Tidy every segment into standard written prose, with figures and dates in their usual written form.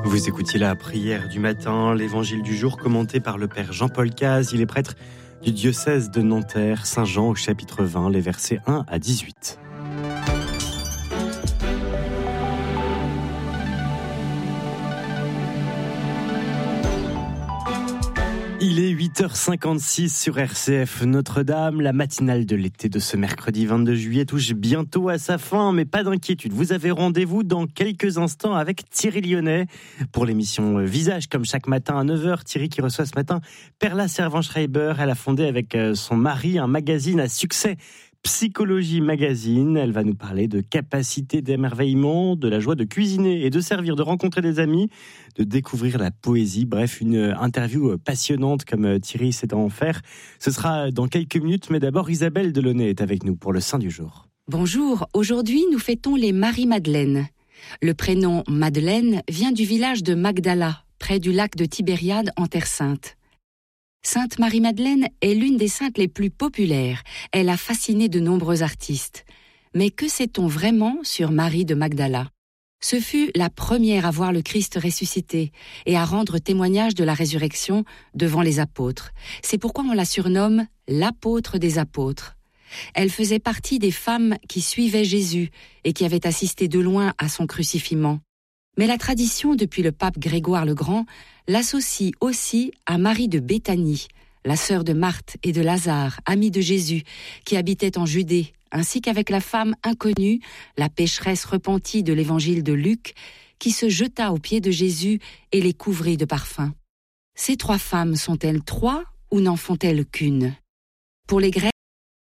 Vous écoutiez la prière du matin, l'évangile du jour commenté par le père Jean-Paul Caz. Il est prêtre du diocèse de Nanterre, Saint-Jean au chapitre 20, les versets 1 à 18. Il est 8h56 sur RCF Notre-Dame. La matinale de l'été de ce mercredi 22 juillet touche bientôt à sa fin, mais pas d'inquiétude. Vous avez rendez-vous dans quelques instants avec Thierry Lyonnais pour l'émission Visage, comme chaque matin à 9h. Thierry qui reçoit ce matin Perla Servan-Schreiber. Elle a fondé avec son mari un magazine à succès, Psychologie Magazine. Elle va nous parler de capacité d'émerveillement, de la joie de cuisiner et de servir, de rencontrer des amis, de découvrir la poésie. Bref, une interview passionnante comme Thierry sait en faire. Ce sera dans quelques minutes, mais d'abord Isabelle Delaunay est avec nous pour le Saint du jour. Bonjour, aujourd'hui nous fêtons les Marie-Madeleine. Le prénom Madeleine vient du village de Magdala, près du lac de Tibériade en Terre Sainte. Sainte Marie-Madeleine est l'une des saintes les plus populaires. Elle a fasciné de nombreux artistes. Mais que sait-on vraiment sur Marie de Magdala ? Ce fut la première à voir le Christ ressuscité et à rendre témoignage de la résurrection devant les apôtres. C'est pourquoi on la surnomme l'apôtre des apôtres. Elle faisait partie des femmes qui suivaient Jésus et qui avaient assisté de loin à son crucifiement. Mais la tradition, depuis le pape Grégoire le Grand, l'associe aussi à Marie de Béthanie, la sœur de Marthe et de Lazare, amie de Jésus, qui habitait en Judée, ainsi qu'avec la femme inconnue, la pécheresse repentie de l'évangile de Luc, qui se jeta aux pieds de Jésus et les couvrit de parfums. Ces trois femmes sont-elles trois ou n'en font-elles qu'une ? Pour les Grecs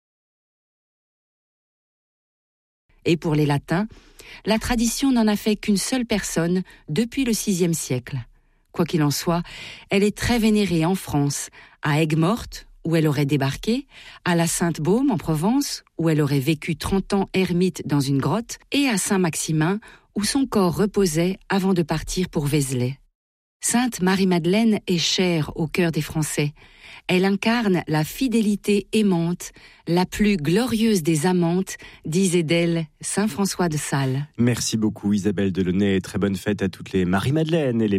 et pour les Latins, la tradition n'en a fait qu'une seule personne depuis le VIe siècle. Quoi qu'il en soit, elle est très vénérée en France, à Aigues-Mortes, où elle aurait débarqué, à la Sainte-Baume en Provence, où elle aurait vécu 30 ans ermite dans une grotte, et à Saint-Maximin, où son corps reposait avant de partir pour Vézelay. Sainte Marie-Madeleine est chère au cœur des Français. Elle incarne la fidélité aimante, la plus glorieuse des amantes, disait d'elle saint François de Sales. Merci beaucoup Isabelle Delaunay et très bonne fête à toutes les Marie-Madeleine et les